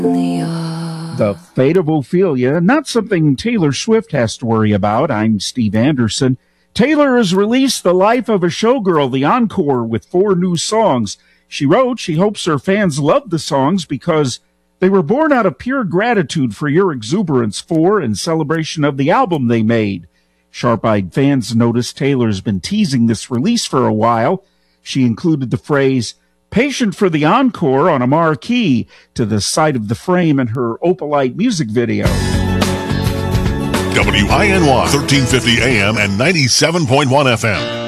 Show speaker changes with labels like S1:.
S1: The fate of Ophelia, not something Taylor Swift has to worry about. I'm Steve Anderson. Taylor has released The Life of a Showgirl, the encore, with 4 new songs. She wrote she hopes her fans love the songs because they were born out of pure gratitude for your exuberance for and celebration of the album they made. Sharp-eyed fans noticed Taylor's been teasing this release for a while. She included the phrase, "patient for the encore" on a marquee to the side of the frame in her Opalite music video.
S2: WINY 1350 AM and 97.1 FM.